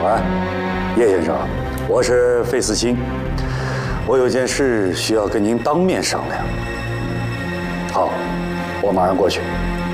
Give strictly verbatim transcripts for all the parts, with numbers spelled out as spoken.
喂，叶先生，我是费思清，我有件事需要跟您当面商量。好，我马上过去。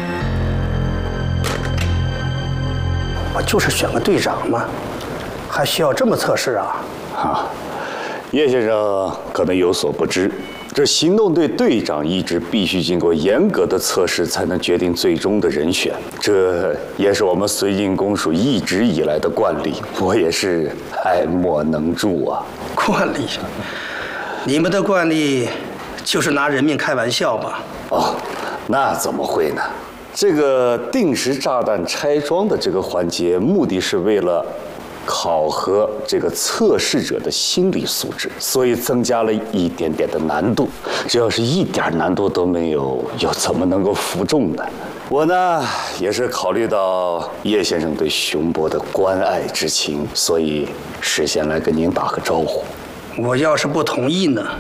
我就是选个队长嘛，还需要这么测试啊？ 啊，叶先生可能有所不知。 这行动队队长一职必须经过严格的测试，才能决定最终的人选。这也是我们绥靖公署一直以来的惯例，我也是爱莫能助啊。 惯例？你们的惯例就是拿人命开玩笑吧？ 哦，那怎么会呢？这个定时炸弹拆装的这个环节，目的是为了 考核这个测试者的心理素质，所以增加了一点点的难度。只要是一点难度都没有，又怎么能够服众呢？我呢，也是考虑到叶先生对熊博的关爱之情，所以事先来跟您打个招呼。 我要是不同意呢？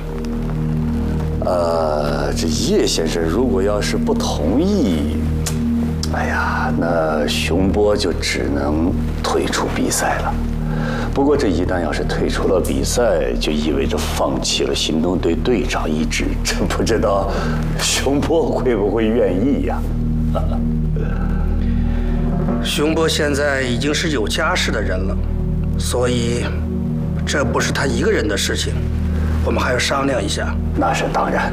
呃，这叶先生如果要是不同意， 哎呀，那熊波就只能退出比赛了。不过，这一旦要是退出了比赛，就意味着放弃了行动队队长一职。这不知道熊波会不会愿意呀？ 熊波现在已经是有家室的人了，所以这不是他一个人的事情，我们还要商量一下。 那是当然。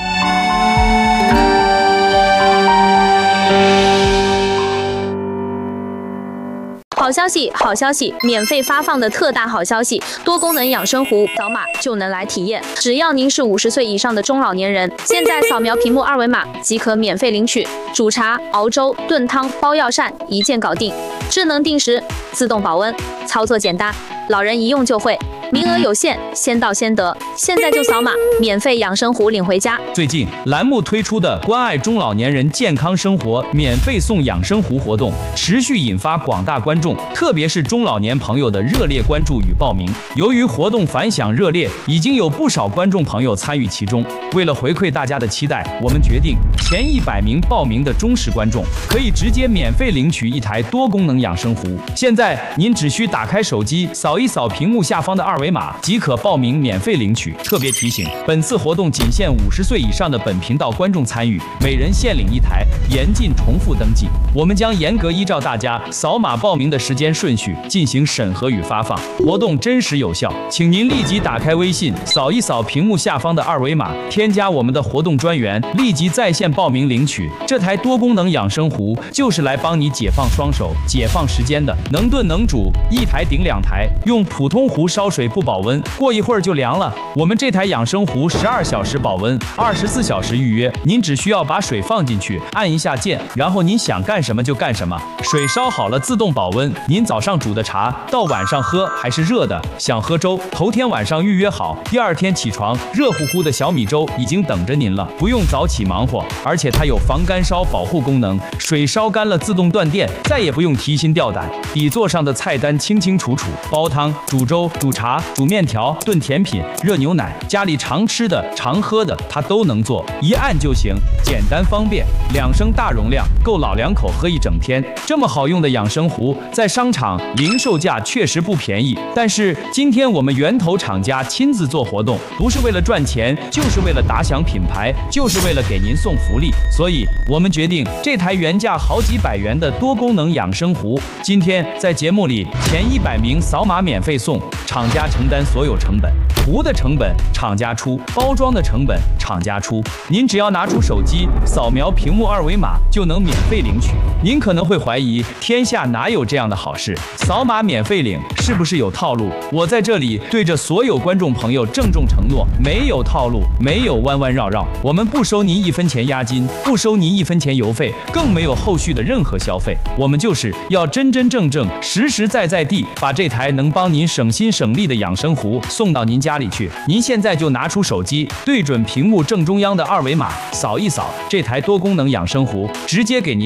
好消息，好消息！免费发放的特大好消息，多功能养生壶，扫码就能来体验。只要您是五十岁以上的中老年人，现在扫描屏幕二维码即可免费领取。煮茶、熬粥、炖汤、包药膳，一键搞定。智能定时，自动保温，操作简单，老人一用就会。 名额有限，先到先得，现在就扫码，免费养生壶领回家。 最近栏目推出的关爱中老年人健康生活免费送养生壶活动，持续引发广大观众，特别是中老年朋友的热烈关注与报名。由于活动反响热烈，已经有不少观众朋友参与其中。为了回馈大家的期待，我们决定前一百名报名的忠实观众可以直接免费领取一台多功能养生壶。现在您只需打开手机，扫一扫屏幕下方的二维码即可报名免费领取。特别提醒，本次活动仅限五十岁以上的本频道观众参与，每人限领一台，严禁重复登记。我们将严格依照大家扫码报名的时间顺序进行审核与发放，活动真实有效。请您立即打开微信，扫一扫屏幕下方的二维码，添加我们的活动专员，立即在线报名领取。这台多功能养生壶就是来帮你解放双手、解放时间的，能炖能煮，一台顶两台，用普通壶烧水不保温，过一会儿就凉了。我们这台养生壶十二小时保温，二十四小时预约。您只需要把水放进去，按一下键，然后您想干什么就干什么。水烧好了自动保温，您早上煮的茶到晚上喝还是热的。想喝粥，头天晚上预约好，第二天起床，热乎乎的小米粥已经等着您了，不用早起忙活。而且它有防干烧保护功能，水烧干了自动断电，再也不用提心吊胆。底座上的菜单清清楚楚，煲汤、煮粥、煮茶、煮面条、炖甜品、热牛奶，家里常吃的、常喝的，它都能做，一按就行，简单方便。两升大容量，够老两口喝一整天。这么好用的养生壶，在商场零售价确实不便宜，但是今天我们源头厂家亲自做活动，不是为了赚钱，就是为了打响品牌，就是为了给您送福利。所以我们决定，这台原价好几百元的多功能养生壶，今天在节目里前一百名扫码免费送，厂家承担所有成本。壶的成本厂家出，包装的成本厂家出，您只要拿出手机扫描屏幕二维码就能免费领取。您可能会怀疑，天下哪有这样的好事？扫码免费领是不是有套路？我在这里对着所有观众朋友郑重承诺，没有套路，没有弯弯绕绕，我们不收您一分钱押金，不收您一分钱邮费，更没有后续的任何消费。我们就是要真真正正、实实在在地把这台能帮您省心省力的养生壶送到您家里去。您现在就拿出手机，对准屏幕正中央的二维码，扫一扫，这台多功能养生壶直接给您包邮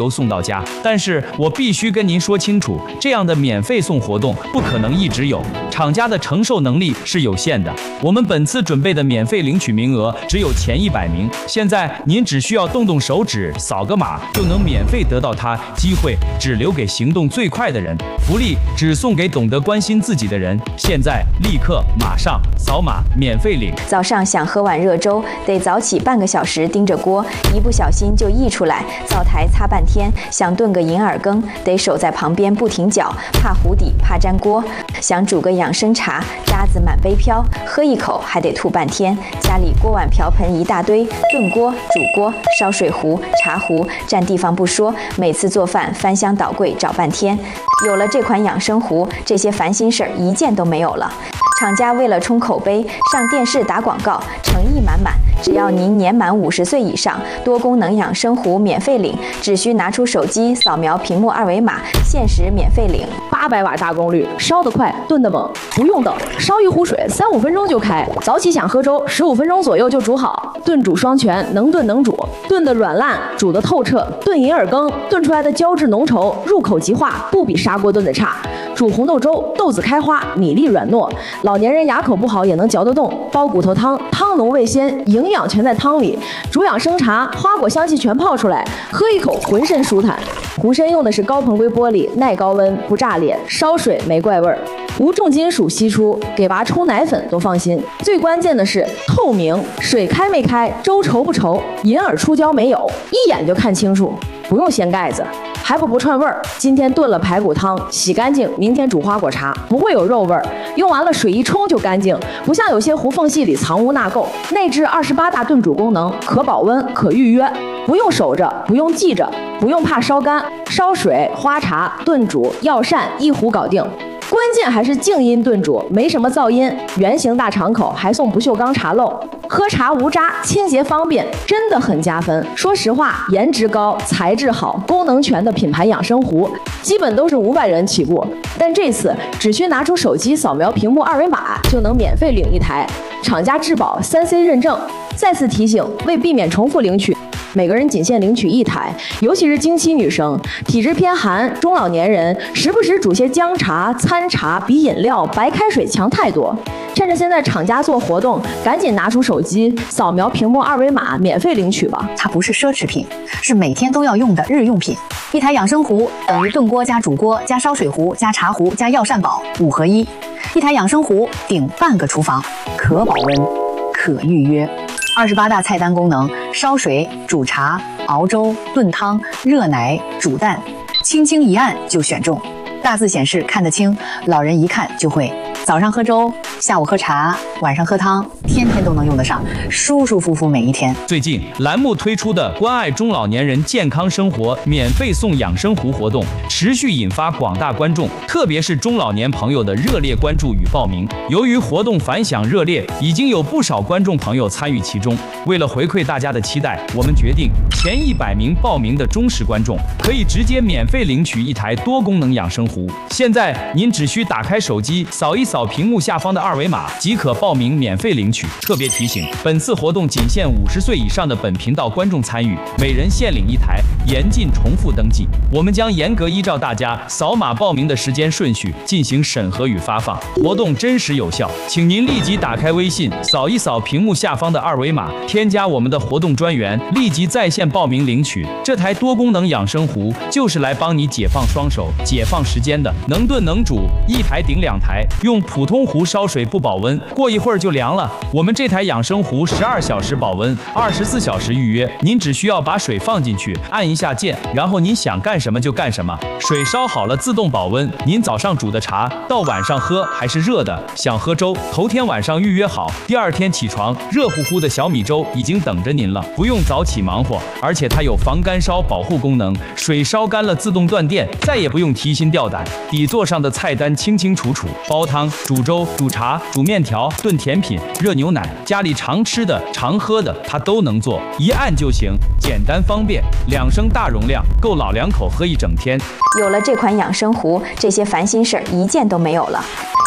邮送到家。但是我必须跟您说清楚，这样的免费送活动不可能一直有，厂家的承受能力是有限的。我们本次准备的免费领取名额只有前一百名，现在您只需要动动手指，扫个码就能免费得到它，机会只留给行动最快的人，福利只送给懂得关心自己的人。现在立刻马上扫码免费领。 早上想喝碗热粥，得早起半个小时盯着锅，一不小心就溢出来，灶台擦半天。想炖个银耳羹，得守在旁边不停搅，怕糊底怕粘锅。想煮个养生茶，渣子满杯飘，喝一口还得吐半天。家里锅碗瓢盆一大堆，炖锅、煮锅、烧水壶、茶壶，占地方不说，每次做饭翻箱倒柜找半天。有了这款养生壶，这些烦心事儿一件都没有了。厂家为了冲口碑，上电视打广告，诚意满满。只要您年满五十岁以上，多功能养生壶免费领，只需拿出手机扫描屏幕二维码，限时免费领。 八百瓦大功率，烧得快，炖得猛，不用等，烧一壶水三五分钟就开。早起想喝粥，十五分钟左右就煮好。炖煮双全，能炖能煮，炖得软烂，煮得透彻。炖银耳羹，炖出来的胶质浓稠，入口即化，不比砂锅炖的差。煮红豆粥，豆子开花，米粒软糯，老年人牙口不好也能嚼得动。煲骨头汤，汤浓味鲜，营养全在汤里。煮养生茶，花果香气全泡出来，喝一口浑身舒坦。壶身用的是高硼硅玻璃，耐高温，不炸裂，烧水没怪味儿，无重金属析出，给娃冲奶粉都放心。最关键的是透明，水开没开，粥稠不稠，银耳出胶没有，一眼就看清楚，不用掀盖子。还不不串味儿，今天炖了排骨汤，洗干净，明天煮花果茶，不会有肉味儿。用完了水一冲就干净，不像有些壶缝隙里藏污纳垢。内置二十八大炖煮功能，可保温，可预约，不用守着，不用记着，不用怕烧干，烧水、花茶、炖煮、药膳一壶搞定。关键还是静音炖煮，没什么噪音，圆形大敞口，还送不锈钢茶漏，喝茶无渣，清洁方便，真的很加分。说实话，颜值高，材质好，功能全的品牌养生壶，基本都是五百元起步，但这次只需拿出手机扫描屏幕二维码，就能免费领一台，厂家质保三 C 认证。再次提醒，为避免重复领取，每个人仅限领取一台，尤其是经期女生、体质偏寒、中老年人，时不时煮些姜茶、参茶比饮料、白开水强太多。趁着现在厂家做活动，赶紧拿出手机扫描屏幕二维码，免费领取吧。 它不是奢侈品，是每天都要用的日用品。一台养生壶等于炖锅加煮锅加烧水壶加茶壶加药膳宝五合一。一台养生壶顶半个厨房，可保温，可预约。二十八大菜单功能：烧水、煮茶、熬粥、炖汤、热奶、煮蛋，轻轻一按就选中。大字显示看得清，老人一看就会。早上喝粥，下午喝茶，晚上喝汤，天天都能用得上，舒舒服服每一天。 最近栏目推出的关爱中老年人健康生活免费送养生壶活动，持续引发广大观众，特别是中老年朋友的热烈关注与报名。由于活动反响热烈，已经有不少观众朋友参与其中。为了回馈大家的期待，我们决定前一百名报名的忠实观众可以直接免费领取一台多功能养生壶。现在您只需打开手机，扫一扫屏幕下方的二维码，即可报名免费领取。特别提醒，本次活动仅限五十岁以上的本频道观众参与，每人限领一台，严禁重复登记。我们将严格依照大家扫码报名的时间顺序进行审核与发放，活动真实有效。请您立即打开微信，扫一扫屏幕下方的二维码，添加我们的活动专员，立即在线报名领取。这台多功能养生壶就是来帮你解放双手、解放时间的，能炖能煮，一台顶两台，用普通壶烧水不保温，过一会儿就凉了。我们这台养生壶十二小时保温，二十四小时预约。您只需要把水放进去，按一下键，然后您想干什么就干什么。水烧好了自动保温，您早上煮的茶到晚上喝还是热的。想喝粥，头天晚上预约好，第二天起床，热乎乎的小米粥已经等着您了，不用早起忙活。而且它有防干烧保护功能，水烧干了自动断电，再也不用提心吊胆。底座上的菜单清清楚楚，煲汤、煮粥、煮茶、煮面条、炖甜品、热牛奶，家里常吃的、常喝的，它都能做，一按就行，简单方便。两升大容量，够老两口喝一整天。 有了这款养生壶，这些烦心事儿一件都没有了。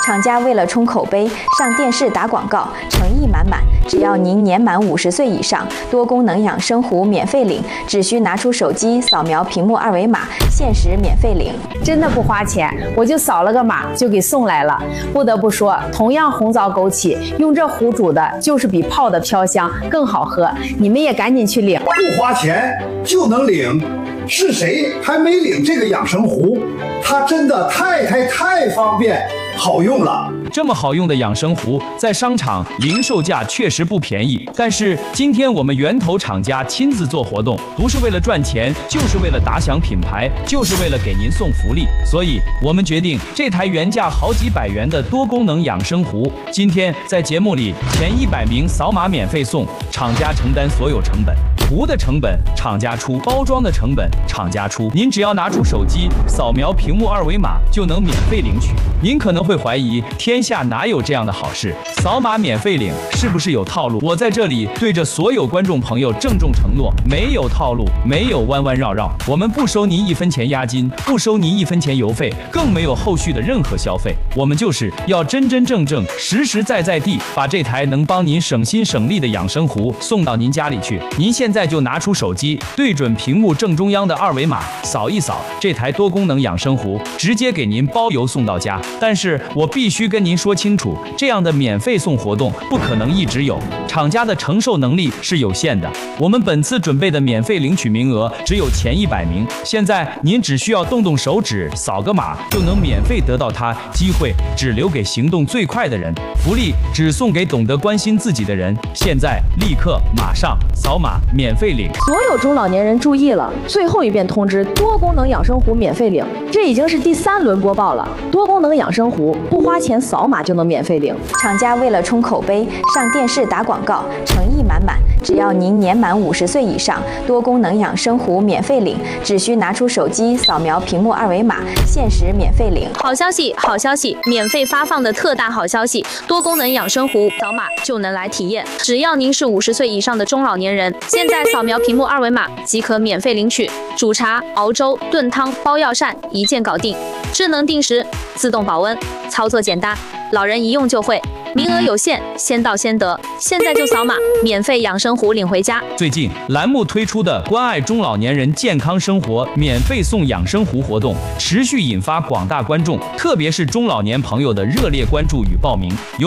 厂家为了冲口碑，上电视打广告，诚意满满。只要您年满五十岁以上，多功能养生壶免费领，只需拿出手机扫描屏幕二维码，限时免费领。 真的不花钱，我就扫了个码就给送来了。不得不说，同样红枣枸杞，用这壶煮的就是比泡的飘香更好喝。你们也赶紧去领， 不花钱就能领。是谁还没领这个养生壶？它真的太太太方便好用了。 这么好用的养生壶，在商场零售价确实不便宜。但是今天我们源头厂家亲自做活动，不是为了赚钱，就是为了打响品牌，就是为了给您送福利。所以我们决定，这台原价好几百元的多功能养生壶，今天在节目里前一百名扫码免费送，厂家承担所有成本。壶的成本厂家出，包装的成本厂家出，您只要拿出手机扫描屏幕二维码就能免费领取。您可能会怀疑，天下哪有这样的好事？扫码免费领是不是有套路？我在这里对着所有观众朋友郑重承诺，没有套路，没有弯弯绕绕，我们不收您一分钱押金，不收您一分钱邮费，更没有后续的任何消费。我们就是要真真正正、实实在在地把这台能帮您省心省力的养生壶送到您家里去。您现在就拿出手机，对准屏幕正中央的二维码，扫一扫，这台多功能养生壶直接给您包邮送到家。但是我必须跟您说清楚，这样的免费送活动不可能一直有，厂家的承受能力是有限的。我们本次准备的免费领取名额只有前一百名，现在您只需要动动手指，扫个码就能免费得到它，机会只留给行动最快的人，福利只送给懂得关心自己的人。现在立刻马上扫码免费领。 所有中老年人注意了，最后一遍通知，多功能养生壶免费领，这已经是第三轮播报了。多功能养生壶不花钱，扫码就能免费领。 厂家为了冲口碑，上电视打广告，诚意满满。只要您年满五十岁以上，多功能养生壶免费领，只需拿出手机扫描屏幕二维码，限时免费领。 好消息，好消息！免费发放的特大好消息，多功能养生壶，扫码就能来体验。只要您是五十岁以上的中老年人，现在扫描屏幕二维码即可免费领取。煮茶、熬粥、炖汤、包药膳，一键搞定。智能定时，自动保温，操作简单，老人一用就会。名额有限，先到先得，现在就扫码，免费养生壶领回家。 最近栏目推出的关爱中老年人健康生活免费送养生壶活动，持续引发广大观众，特别是中老年朋友的热烈关注与报名。由